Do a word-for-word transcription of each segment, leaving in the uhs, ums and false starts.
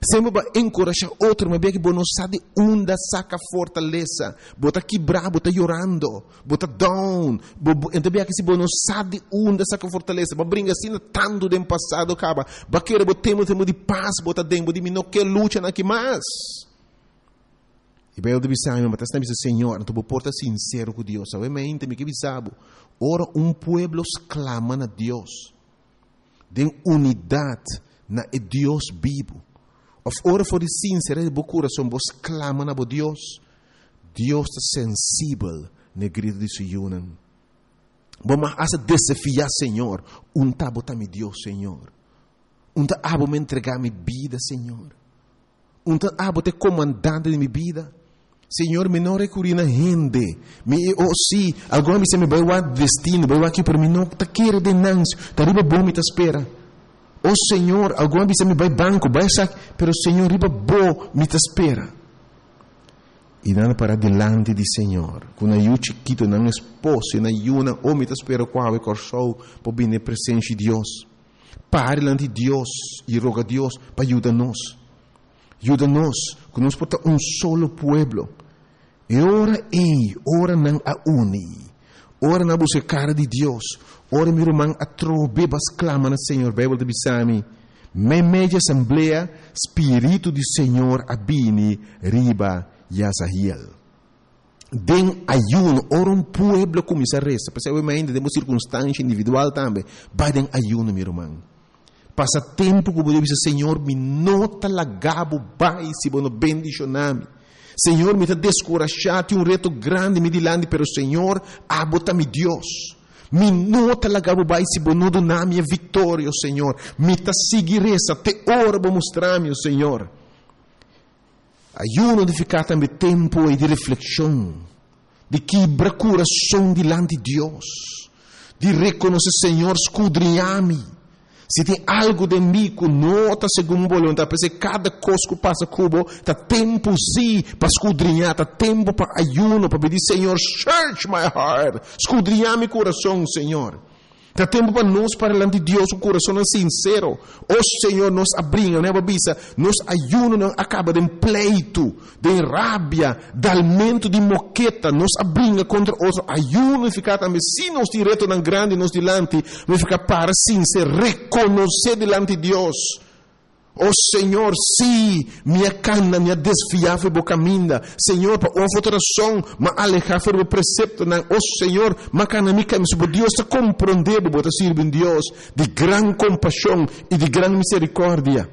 Sempre para encorajar outro, mas bem que não sabe onde saca fortaleza. Bota quebrar, bota chorando, bota down. Então bem que se não sabe onde saca fortaleza, mas brinca assim tanto do passado acaba. Baqueira, botemos tempo de paz, bota dentro de mim, não quer luta aqui mais. E bem eu deve saber, mas está dizendo Senhor, tu porta sincero com Deus. Obviamente, me que bisabo. Ora um pueblo clama a Deus. Den unidade na Deus vivo. Of ora for de sincero de coração, vos clama na Deus. Deus está sensível na grito de suyunan. Vamos a desafiar Senhor. Um tá botar mi Deus, Senhor. Um tá abo me entregar mi vida, Senhor. Um tá abo te comandante de mi vida. Senhor, me não recurir na gente. Me, oh, sim, agora me se me vai o destino, vai aqui para mim, não tá querer de nancio, tá riba bom me tá espera. Oh, Senhor, agora me se me vai banco, vai sac, pero Senhor, riba bom me tá espera. E nada para delante de Senhor, com a chiquito, não esposo, na yuna, ou me tá espera qual é corso, para vir na presença de Deus. Pare delante de Deus e roga a Deus para ajudar-nos. Ajuda-nos, que nós podemos um solo pueblo. E ora ei, ora não a uni. Ora na buscar de Deus. Ora meu irmão a trobebas clama no Senhor. Bíblia de Bisami. Me media assembleia, Espírito do Senhor abini riba Yazahiel. Den ayuno, ora um pueblo começa a resta. Possivelmente temos circunstância individual também. Vai den ayuno, meu irmão. Passa tempo como Deus diz, Senhor, me nota lagabo bai se bono bendicionami. Senhor, me está descorajado, tem um reto grande me dilante, pero Senhor, abota-me Deus. Me nota lagabo bai se bono donami a vitória, Senhor. Me está seguir essa, te ora para mostrar-me, Senhor. Ayuno de ficar também tempo e de reflexão, de quebrar coração dilante de Deus, de reconhecer, Senhor, escudrinhar-me. Se tem algo de mim que não está segundo a vontade, porque cada coisa que passa cubo, está tempo sim para escudrinhar, está tempo para ayuno, para pedir, Senhor, search my heart, escudrinhar meu coração, Senhor. Está tempo para nós, para diante de Deus, o coração é sincero. O Senhor nos abriga, né, babisa? Nos ayuno não acaba de pleito, de rábia, de alimento de moqueta, nos abriga contra outro. Ayuno e ficar também, se nos direto não grande, nos dilante, vai ficar para sincero, reconhecer dilante de Deus. Oh Senhor, sim, minha cana, minha desfiável boca minda. Senhor, para uma alteração, mas alejar o precepto, não. Oh Senhor, mas cana mica, mas Deus está compreendendo, bota servir em Deus, de grande compaixão e de grande misericórdia.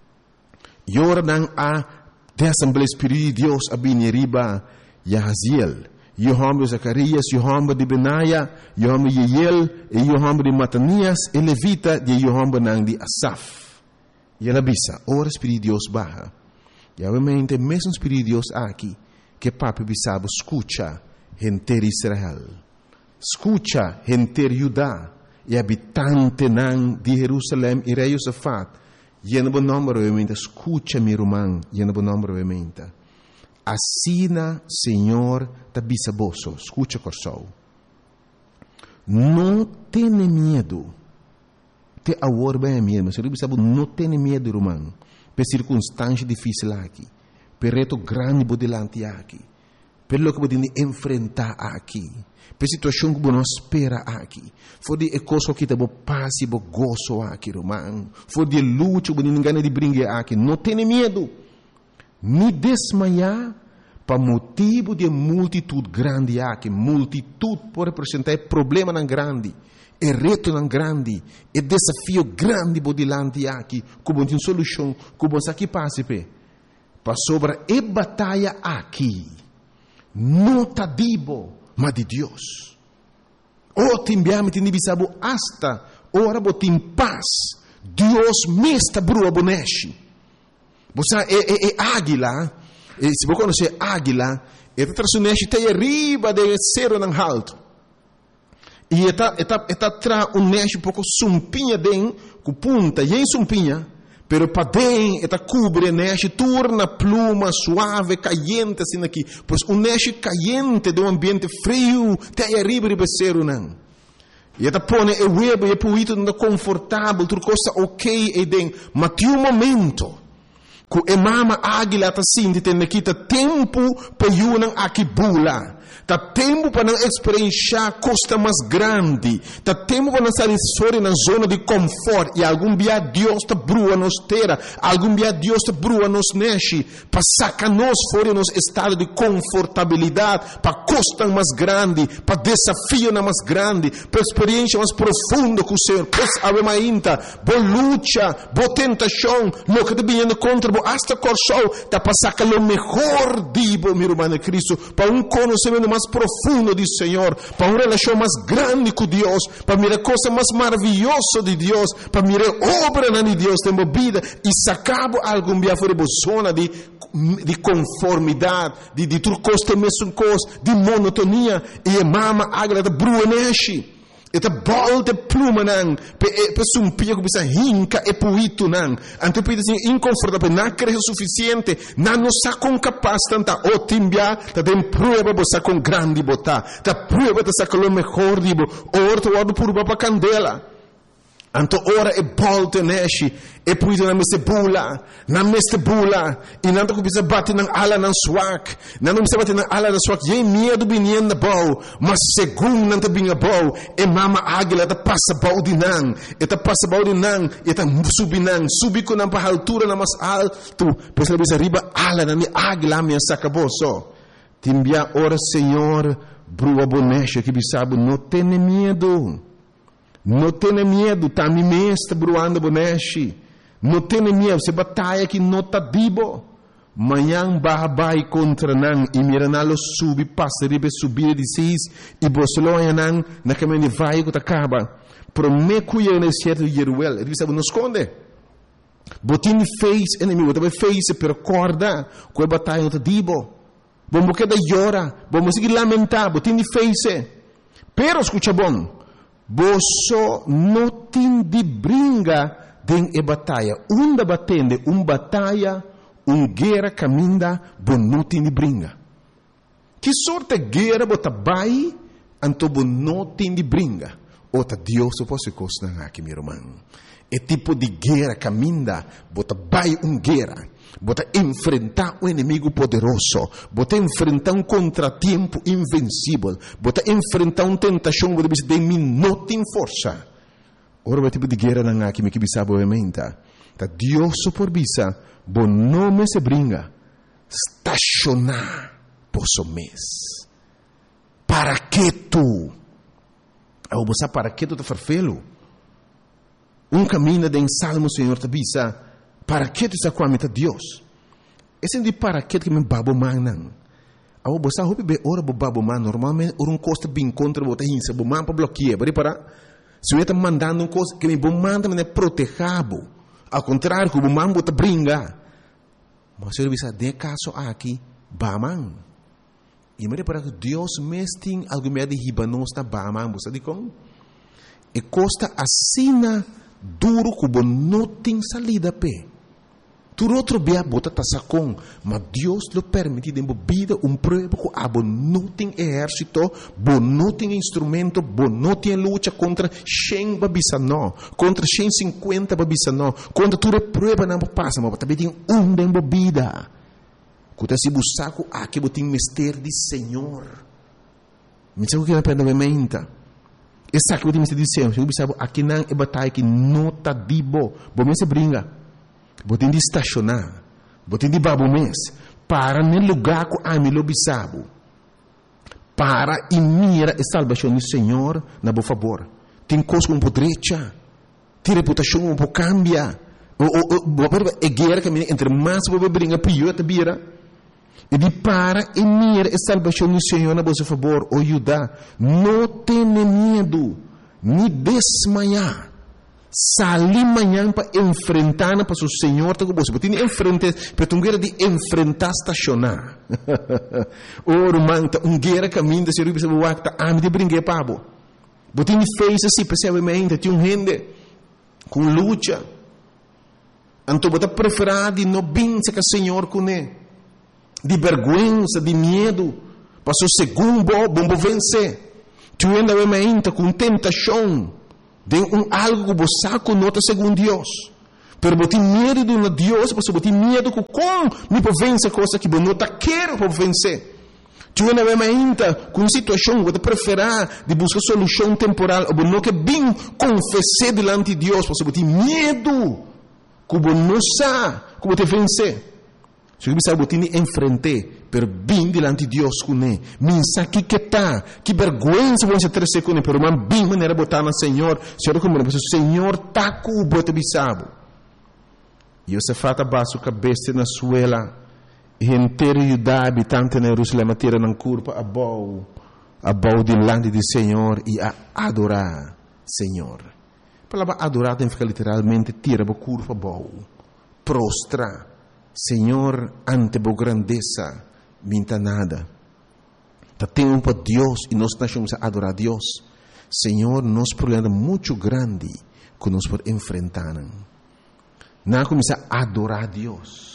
E ora não há de Assembleia Espírita de Deus, a bineriba, Yahaziel. Yohamba de Zacarias, Yohamba de Benaia, Yohamba de Yeiel, e Yohamba de Matanias, e Levita, de Yohamba não de Asaf. E ela bisa, ora Espírito de Deus barra. E obviamente, mesmo Espírito de Deus aqui, que papi bisabo, escucha, gente de Israel. Escucha, gente de Judá, e habitante nan de Jerusalém, e rei Josafat. E no bom nome, obviamente, escucha, meu irmão, e no bom nome, obviamente. Assina, Senhor, da bisaboso, escucha, corsou. Não tenha medo. Te agora bem mesmo, se você sabe, não tem medo, irmão, por circunstância difícil aqui, por reto grande por delante aqui, por lo que você tem que enfrentar aqui, por situação que você não espera aqui, for de coisa que você passa e você gozo aqui, irmão, for de luta que você não ganha de brincar aqui, não tem medo, nem desmaiar, para motivo de multitude grande aqui, multitude pode representar problema não grande. É reto não grande, é desafio grande por delante aqui, como tem solução, como aqui passa para sobre a batalha aqui, não está dibo, mas de Deus. O timbiame tem bisabo hasta ora botim paz, Deus me está brua boneshi. Você é, é, é águila, e se você conhecer águila, é trasuneste tem arriba de cero não alto. E está está está tra um neste pouco sumpinha den com punta e sumpinha, pero para den está cubre neste torna pluma suave caliente assim aqui, pois um neste caliente de um ambiente frio tem arriba de becero não. E está põe o web e puito não confortável, tudo coisa ok e den, mas tem um momento Ku emama águila ta sinti tem kita tempo para yunang akibula. Ta tempo para não experienciar costa mais grande. Ta tempo para não sair fora na zona de conforto. E algum dia Deus ta brua nos terra. Algum dia Deus ta brua nos neche. Para sacar nos fora nos estado de confortabilidade. Para costa mais grande. Para desafio na mais grande. Para experiência mais profunda com o Senhor. Pois ave mainta. Boa luta. Boa tentação. Lo que te vindo contra. Boa hasta corso. Ta para sacar lo mejor dibo, meu irmão Cristo. Para um conhecimento mais profundo do Senhor, para uma relação mais grande com Deus, para mirar coisa mais maravilhosa de Deus, para mirar obra de Deus na vida e sacar algum dia fora da zona de, de conformidade, de, de tudo coisa mesmo coisa, de monotonia, e a mama agrada bruaneshi. Ita bolte pluma nang pe pe sumpia ko bisa hinka e puito nang ante pide sin inconfortable na creio suficiente na no sa con capaz tanta o timbia ta den prueba bo sa con grandi bota ta prueba ta sa con lo mejor dibo orto wadu purba pa candela anto ora e bolte neshi e puito na meste bula na meste bula e nanto ko bisa bate nang ala nang swak na no bisa bate nang ala nang swak ye medo binien na bau mas segundo nanto binga bau e mama águila ta passa bau dinang e ta passa bau dinang e ta subinang subi ko nang pa altura na mas alto pois la bisa riba ala na ni águila mi sacaboso timbia ora Senhor brua bonecha que bisabo não tem medo. Não tenha medo, tá me mesta bruando boneche. Não tenha medo, se batalha que não tá dibo. Manhã babai contra nan e mira na lo subi passa ribe subir de seis e bosloia nan na caminho vai que acaba. Prome cuia no certo yeruel, ele sabe não esconde. Botin face inimigo, também face per corda, com a batalha não tá dibo. Vamos que da llora, vamos seguir lamentar, botin face. Pero escucha bom. Boso não tem de bringa den e batalha. Unda batende, um batalha, um guerra caminda, bon não tem de bringa. Que sorte guerra bota bai, anto bon não tem de bringa. Ota Deus se posso costar aqui, meu irmão. É tipo de guerra caminda, bota bai um guerra. Bota enfrentar um inimigo poderoso, bota enfrentar um contratempo invencível, bota enfrentar uma tentação que você tem não tem força. Ora, o tipo de guerra não há que me que sabe obviamente. Tá Deus por bisa, bom nome se brinca, estacionar posso mês. Para que tu? Ao você para que tu te farfelo? Um caminho de salmo Senhor te bisa. Para que tu sabe a Deus? Esse de para que que me babo manang. Ao você hope be ora bo babo man normalmente ora um costa bem contra bota hinsa bo man para bloquear, bari para. Se eu está mandando um coisa que me bo manda me protegabo. Ao contrário, que bo man bota bringa. Mas eu bisa de caso aqui baman. E me para que Deus mesting algo me de hibanos na baman, você de como? E costa assina duro que bo não tem salida pe. Tu outro bia bota tasacon, mas Deus lo permite de vida um prova que abo não tem exército, bo não tem instrumento, bo não tem luta contra cem babisano, contra cento e cinquenta babisano, contra tudo prova não passa, mas também tem um de vida. Quando se buscar aqui bo tem mistério de Senhor. Me sabe o que é para menta? Essa que eu te disse, eu sabe aqui não é batalha que não tá dibo, bo me se brinca. Botem de estacionar, botem de babo mês, para no lugar que a mim lo bisabo, para e mira a salvação do Senhor na boa favor. Tem coisa um pouco direita, tem reputação um pouco cambia, é guerra que entre mais você brinca pior te vira. E de para e mira a salvação do Senhor na boa favor, o Judá, não tenha medo, nem desmaiar. Salir amanhã para enfrentar para o Senhor, tá com você. Você tem enfrentar, para tu guerra de enfrentar estacionar. Oh, manta, um guerra caminho de ser você vai estar a me de brincar pabo. Você tem fez assim, percebamente, tem um rende com luta. Então você preferir de não vencer com o Senhor com ele, de vergonha, de medo, para o segundo bom vencer. Tu ainda vai com tentação. De um algo que você conota segundo Deus. Pero botar medo de um Deus, você botar medo com como me pode vencer coisa que eu não quero para vencer. Tu não vai ainda com uma situação, você preferir de buscar solução temporal, ou não que bem confessar diante de Deus, você botar medo, que você não sabe como te vencer. Se você sabe botar enfrentar, pero bem diante de Deus com ele. Minsa que que tá, que vergonha você ter com ele, pero man bem maneira botar na Senhor, Senhor como o Senhor tá com o bote bisabo. E você fata baixo cabeça na suela. E inteiro Judá, habitante na Jerusalém, tira na curva a bow, a bow diante do Senhor e a adorar Senhor. A palavra adorar tem que literalmente tira a curva a bow, prostra, Senhor, ante a grandeza, minta nada. Tá tempo para Deus e nós estamos a adorar Deus. Senhor, nosso problema é muito grande que nós podemos enfrentar. Não começar a adorar Deus.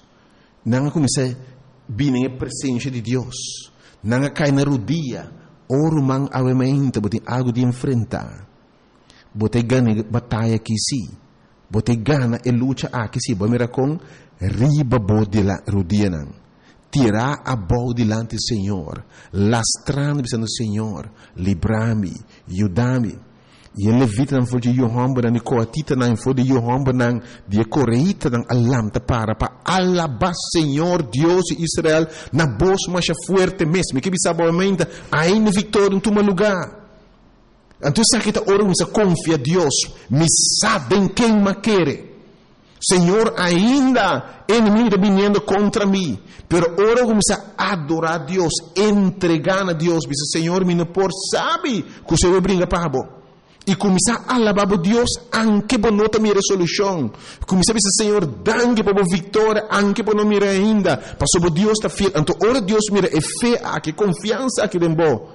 Não começar a vir a presença de Deus. Não cair na rodia. Oro man avementa, bote algo de enfrentar. Bote gana batalha que sim. Bote gana e luta aqui sim. Bamira com riba bode la rodia não. Tirar a boa delante do Senhor. Lastrando pensando Senhor. Libra-me. Ajuda-me. E ele levita não foi de Yohamba não, e coatita não foi de Yohamba não, de correita não, alam ta para para alabar Senhor Deus de Israel na voz mais forte mesmo, que bisabamente ainda vitória em todo lugar. Então sabe que ora você confia Deus, me sabem quem me quer. Senhor ainda inimigo vindo contra mim, pero ora você adorar Deus, entregar a Deus, diz Senhor, me não por sabe que o Senhor brinca para bo. E começar a alabar a Deus, anche para não ter minha resolução. Começar a dizer, Senhor, dangue para a vitória, anche para não mirar ainda. Para Deus está fiel. Então, ora Deus mira, é fé aqui, confiança aqui dentro.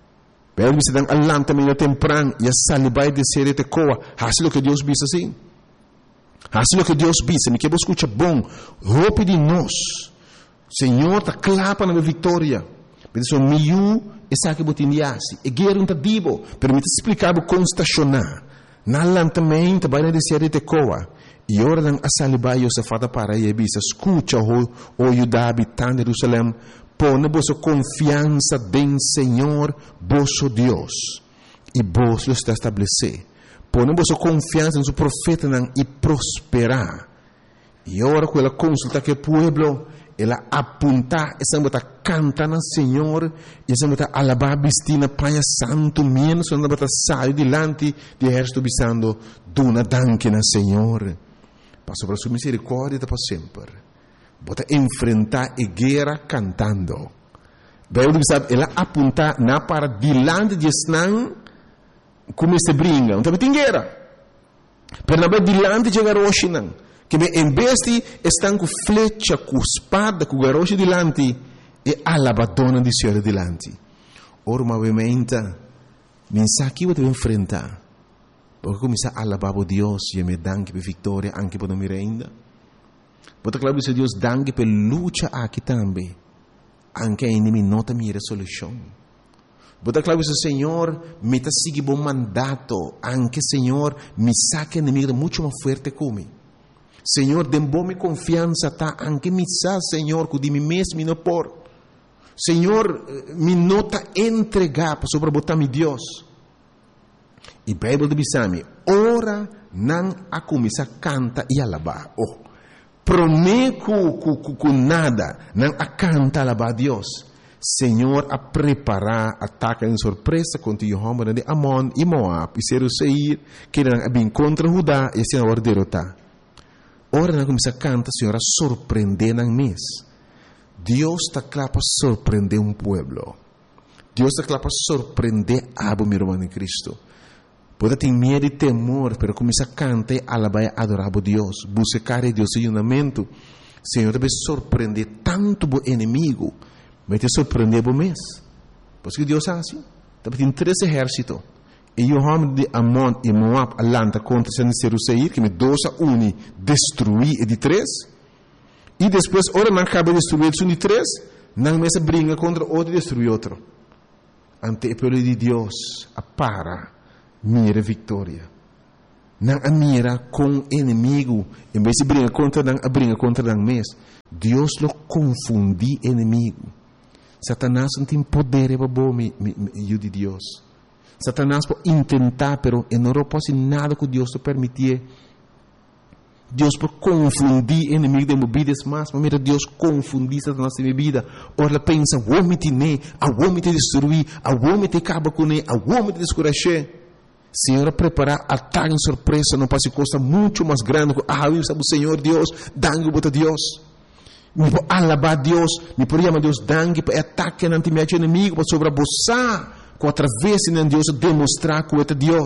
Pero você dá alanta meio temprano, e a salibai de ser te coa. Assim o que Deus diz assim. Assim o que Deus diz, me quero escutar bom. Roupa de nós. Senhor, está clapa na minha vitória. Pensa, miu, essa que botindiasi. E guerra não está dibo. Permite explicar o como estacionar. Na lantamento, vai na descer de coa. E ora não asalibai o safada para aí, bisa. Escuta o o Judá habitante de Jerusalém. Põe vossa confiança em Senhor, vosso Deus. E vos lo está estabelecer. Põe vossa confiança em seu profeta e prosperar. E ora com ela consulta que o povo ela apunta, essa bota canta na Senhor, e essa bota alabar bistina panha santo menos, essa bota sai delante de exército bisando, duna danke na Senhor. Passo para sua misericórdia para sempre. Bota enfrentar a guerra cantando. Bem, ela apunta na para delante de Snan, como se brinca, não tem guerra. Pero na delante de Garoshinan. Que em vez de estar com flecha, com espada, com garoche delante, e alabadona de Senhor delante. Ora, obviamente, nem sabe que você vai enfrentar. Porque começa a alabar a Deus, e me danke por vitória, anche por não me ainda. Porque claro que Deus danke por luta aqui também. Anche a inimigo nota minha resolução. Porque claro que o Senhor me está seguindo um mandato, anche Senhor me saque inimigo muito mais forte comigo. Senhor, dê-me confiança, tá? Anche me sa, Senhor, que de mim mesmo me não por. Senhor, me nota entregar para sobre botar me Deus. E Bíblia de Bisami, ora não a começar canta e alabar. Oh, prometo com nada, não a canta alabar Deus. Senhor, a preparar ataque em surpresa contra Jehová de Amon e Moab e Seir, que não bem contra Judá e se não derrotar. Ora não começa a cantar, Senhor, a surpreender na mês. Deus está claro para surpreender um povo. Deus está claro para surpreender a meu irmão em Cristo. Pode ter medo e temor, mas começa a cantar e alabar e adorar a Deus. Buscar a Deus em unamento. Senhor, deve surpreender tanto o inimigo, vai te surpreender o mês. Porque Deus é assim. Deve ter três exércitos. E Jehová de Amon e Moab alanta contra Seir, que me dois a uni destruir e de três. E depois, ora não acaba de destruir um de três, não me se brinca contra outro e destruir outro. Ante o poder de Deus, a para minha vitória. não a mira com inimigo, em vez de brincar contra não a brinca contra não mês, Deus lo confundi inimigo. Satanás não tem poder para bom me me de Deus. Satanás pode tentar, pero não pode nada que Deus te permitir. Deus pode confundir inimigo de movidas mais, mas mira Deus confundir Satanás de minha vida. Ora pensa, vou me tener, vou me te destruir, vou me te acabar com ele, vou me te descuracher. Senhor, preparar ataque surpresa não pode costa muito mais grande. Ah, eu sabe o Senhor Deus, dangue bota Deus. Me pode alabar Deus, me pode chamar Deus dangue para ataque ante meu inimigo, para sobreposar, com através de Deus demonstrar que é Deus.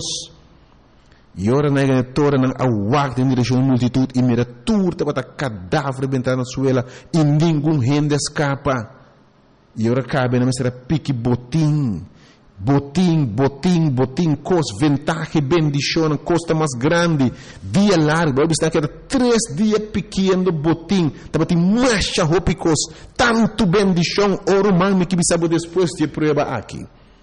E ora na igreja não awak em direção à multitud e mira turta para cadáver bentar na suela e nenhum rende escapa. E ora cabe na será pique botim. Botim, botim, botim, cos, ventaja, bendição, costa mais grande, dia largo, eu está que era três dias pequeno botim, estava tem mais roupas, tanto bendição, ouro mal me que sabe depois de prova aqui,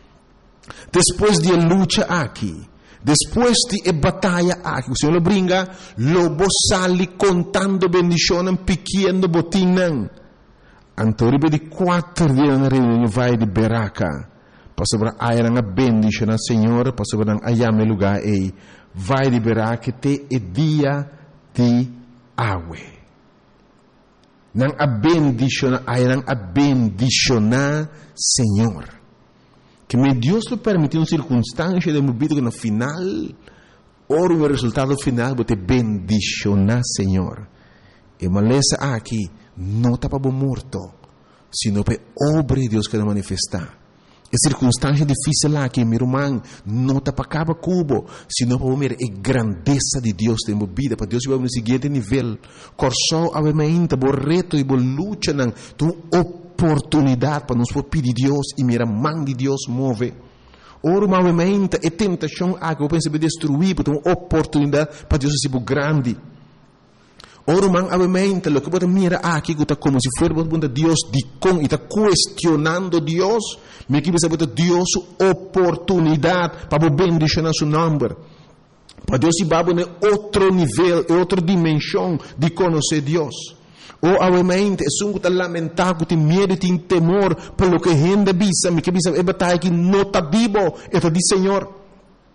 depois de luta aqui, depois de batalha aqui, o Senhor brinca, lobo sali contando bendição, pequeno botim não, antoribe de quatro dias na reunião vai de Beraca. Pastor ayah nga bendition na Senhor, pastor nang ayame lugar ei, vai liberar que te é dia de awe. Nang abendiciona, ayah nang abendiciona Senhor. Que me Deus lo permitiu uma circunstância de meu vida que no final, ora o resultado final, vou te bendicionar Senhor. E maleza aqui, não está para morto, sino para obra de Deus que vai manifestar. É circunstância difícil lá que meu irmão não está para acabar cubo, sino para ver a grandeza de Deus em minha vida, para Deus vai no seguinte nível. Corso obviamente, bo reto e bo luta não, tu oportunidade para nos pedir Deus e mira mão de Deus move. Ora, obviamente, é tentação a que eu penso destruir, porque uma oportunidade para Deus ser grande. Ora, obviamente, lo que você mira aqui que está como se fosse para Deus de com e está questionando Deus, me que você bota Deus oportunidade para bendicionar seu nome. Para Deus se baba em outro nível, em outra dimensão de conhecer Deus. Ou, obviamente, é um que está lamentado, que tem medo, tem temor, pelo que gente bisa, me que bisa é batalha que não está vivo, é de Senhor.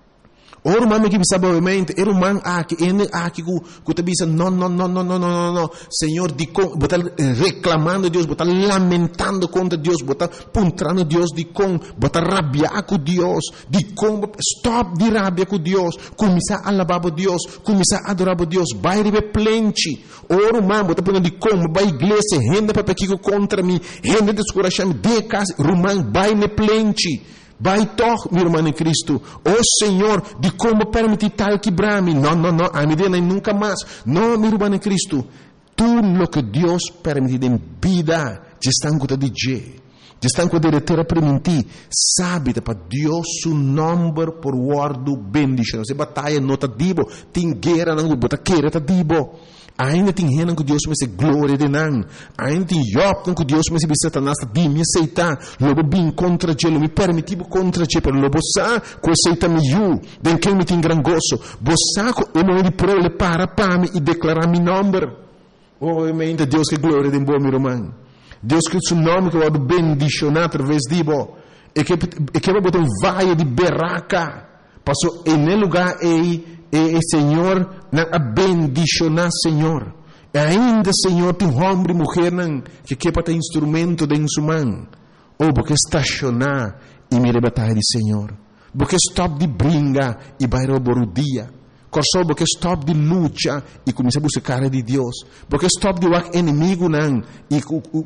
Ora, mami que sabe obviamente, era um man aqui, ele aqui que que te bisa, não, não, não, não, não, não, não, Senhor, de com, botar reclamando Deus, botar lamentando contra Deus, botar puntrando Deus de com, botar rabiar com Deus, de com, stop de rabia com Deus, começar a alabar Deus, começar a adorar Deus, vai receber plente. Ora, man, botar punando de com, vai igreja, renda para pequeno contra mim, renda descorachar-me, de casa, rumang, vai ne plente. Vai toch, meu irmão em Cristo. Oh Senhor, de como permitir tal quebrar-me? Não, não, não, a medida nem nunca mais. Não, meu irmão em Cristo. Tudo o que Deus permite em vida, já está com de Deus. Já está com de terra permitir. Sabe, para Deus, o nome por guardo bendição. Se batalha não está dibo, tem guerra não, bota queira está dibo. Ainda tem gente que Deus me se glória de não. Ainda tem Job que Deus me se Satanás de me aceitar. Logo bem contra ele, me permitiu contra ele, pero logo sa que aceita me eu, den que me tem gran gozo. Bossa que eu me de prole para para me e declarar meu nome. Obviamente Deus que glória de bom meu irmão. Deus que o seu nome que vai bendicionar através de bo. E que e que vai botar um vale de Beraca. Passou em lugar aí e Senhor não bendicionar Senhor. E ainda Senhor tem homem e mulher não que quer para ter instrumento de insumão. Ou porque estacionar e me rebatar de Senhor. Porque stop de brinca e vai roubar o dia. Corso porque stop de luta e começa a buscar de Deus. Porque stop de o inimigo não e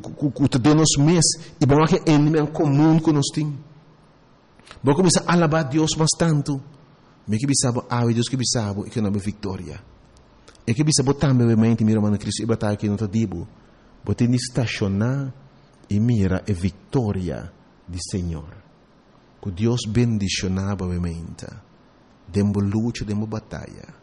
o te dê nos mês e bom que inimigo comum que nós temos. Vou começar a alabar Deus mais tanto. Me que bisabo, ah, Deus que bisabo, e que não é vitória. E que bisabo também, obviamente, mira, mano, Cristo, e batalha aqui no Tadibo. Bote de estacionar e mira a vitória do Senhor. Que Deus bendicionava, obviamente. Dembo luta, dembo batalha.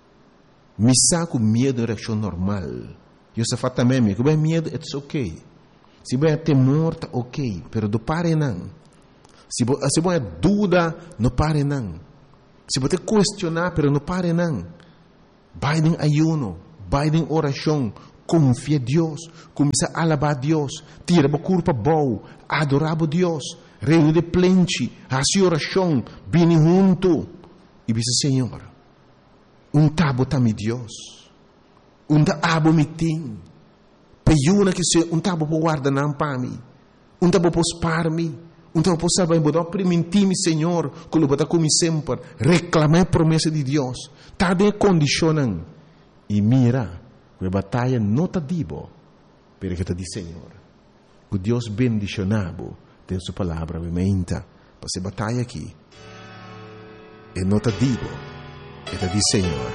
Me saco medo em reação normal. Eu só faço também, que bem medo, it's ok. Se bem temor, tá ok. Pero do pare não. Se bem dúvida, não pare não. Se você questionar, pero não pare não. Vai em ayuno, vai em oração, confia em Deus, começa a alabar a Deus, tira a culpa boa, adorar a Deus, reino de plente, faz oração, vem junto. E diz, Senhor, um tabo tá me Deus, um tabo me tem, peiuna que se um tabo por guardar não para mim, um tabo por spar me, um tabo por salvar me, botar permitir-me, Senhor, que eu botar como sempre, reclamar a promessa de Deus, tá de condicionando, e mira, que a batalha não tá dibo, pero que tá de Senhor, que Deus bendicionado, tem sua palavra, menta, para essa batalha aqui, e não tá dibo, e tá de Senhor,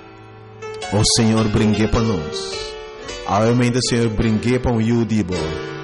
o Senhor brinque para nós, obviamente o Senhor brinque para um dibo,